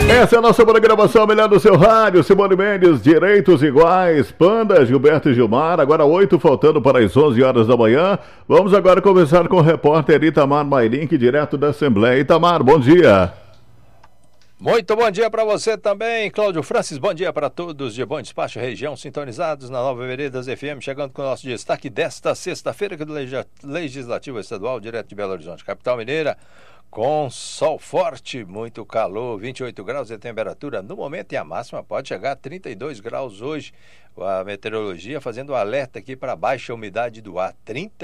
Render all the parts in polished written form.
Essa é a nossa programação melhor do seu rádio. Simone Mendes, Direitos Iguais, Panda, Gilberto e Gilmar. Agora 8, faltando para as 11 horas da manhã. Vamos agora conversar com o repórter Itamar Mairink, direto da Assembleia. Itamar, bom dia. Muito bom dia para você também, Cláudio Francis. Bom dia para todos de Bom Despacho Região, sintonizados na Nova Veredas FM, chegando com o nosso destaque desta sexta-feira, aqui do Legislativo Estadual, direto de Belo Horizonte, capital mineira, com sol forte, muito calor, 28 graus de temperatura no momento, e a máxima pode chegar a 32 graus hoje. A meteorologia fazendo alerta aqui para baixa umidade do ar,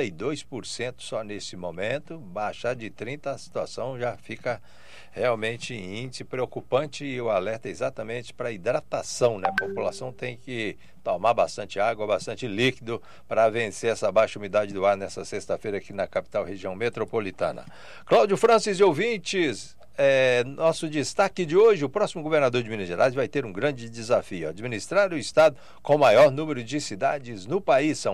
32% só nesse momento. Baixar de 30%, a situação já fica realmente em índice preocupante, e o alerta é exatamente para hidratação, né? A população tem que tomar bastante água, bastante líquido para vencer essa baixa umidade do ar nessa sexta-feira aqui na capital região metropolitana. Cláudio Francis e ouvintes, nosso destaque de hoje: o próximo governador de Minas Gerais vai ter um grande desafio: administrar o estado com o maior número de cidades no país. São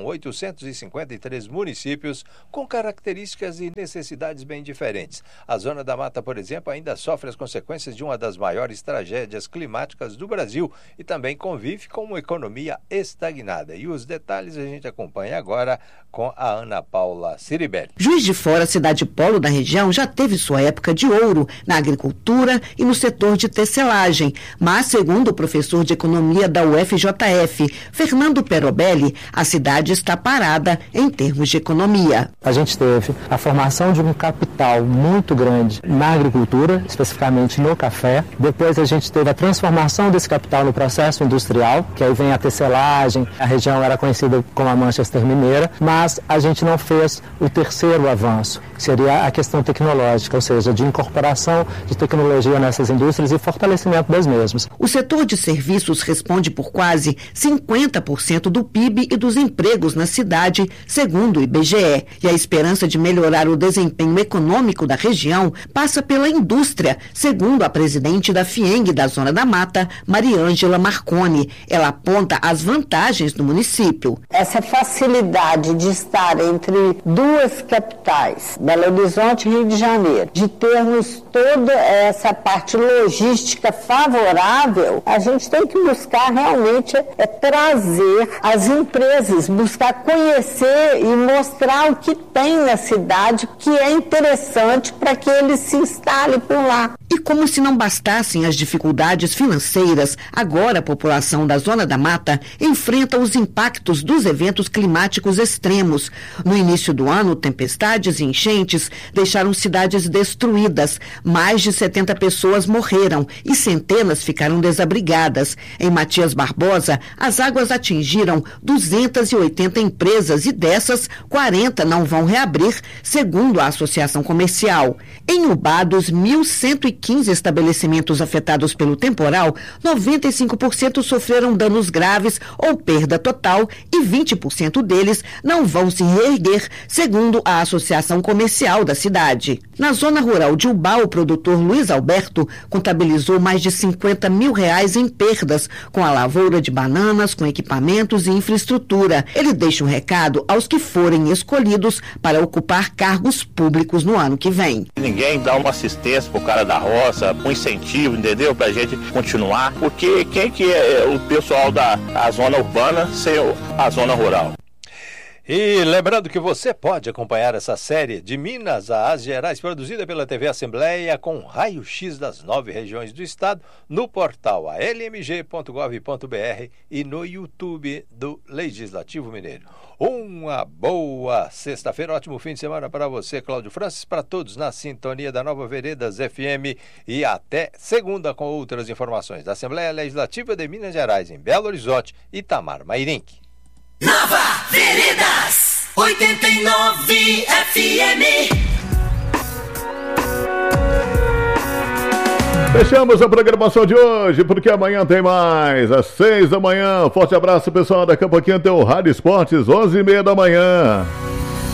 853 municípios com características e necessidades bem diferentes. A Zona da Mata, por exemplo, ainda sofre as consequências de uma das maiores tragédias climáticas do Brasil e também convive com uma economia estagnada. E os detalhes a gente acompanha agora com a Ana Paula Ciribelli. Juiz de Fora, cidade polo da região, já teve sua época de ouro na agricultura e no setor de tecelagem, mas, segundo o professor de economia da UFJF, Fernando Perobelli, a cidade está parada em termos de economia. A gente teve a formação de um capital muito grande na agricultura, especificamente no café. Depois a gente teve a transformação desse capital no processo industrial, que aí vem a tecelagem. A região era conhecida como a Manchester Mineira, mas a gente não fez o terceiro avanço, que seria a questão tecnológica, ou seja, de incorporação de tecnologia nessas indústrias e fortalecimento das mesmas. O setor de serviços responde por quase 50% do PIB e dos empregos na cidade, segundo o IBGE. E a esperança de melhorar o desempenho econômico da região passa pela indústria, segundo a presidente da FIENG da Zona da Mata, Mariângela Marconi. Ela aponta as vantagens do município. Essa facilidade de estar entre duas capitais, Belo Horizonte e Rio de Janeiro, de termos toda essa parte logística favorável, a gente tem que buscar realmente trazer as empresas, buscar conhecer e mostrar o que tem na cidade, que é interessante para que eles se instalem por lá. E como se não bastassem as dificuldades financeiras, agora a população da Zona da Mata enfrenta os impactos dos eventos climáticos extremos. No início do ano, tempestades e enchentes deixaram cidades destruídas. Mais de 70 pessoas morreram e centenas ficaram desabrigadas. Em Matias Barbosa, as águas atingiram 280 empresas e dessas, 40 não vão reabrir, segundo a Associação Comercial. Em Ubá, dos 1.115 estabelecimentos afetados pelo temporal, 95% sofreram danos graves ou perda total e 20% deles não vão se reerguer, segundo a Associação Comercial da cidade. Na zona rural de Ubá, o produtor Luiz Alberto contabilizou mais de R$50 mil em perdas com a lavoura de bananas, com equipamentos e infraestrutura. Ele deixa um recado aos que forem escolhidos para ocupar cargos públicos no ano que vem. Ninguém dá uma assistência pro cara da roça, um incentivo, entendeu? Pra gente continuar, porque quem que é o pessoal da zona urbana sem a zona rural? E lembrando que você pode acompanhar essa série de Minas às Gerais, produzida pela TV Assembleia, com raio-x das 9 regiões do estado, no portal almg.gov.br e no YouTube do Legislativo Mineiro. Uma boa sexta-feira, ótimo fim de semana para você, Cláudio Francis, para todos na sintonia da Nova Veredas FM, e até segunda com outras informações da Assembleia Legislativa de Minas Gerais, em Belo Horizonte, Itamar Mairink. Nova Veredas 89 FM. Fechamos a programação de hoje, porque amanhã tem mais, às 6 da manhã. Forte abraço, pessoal. Daqui a pouquinho tem o Rádio Esportes, 11h30 da manhã.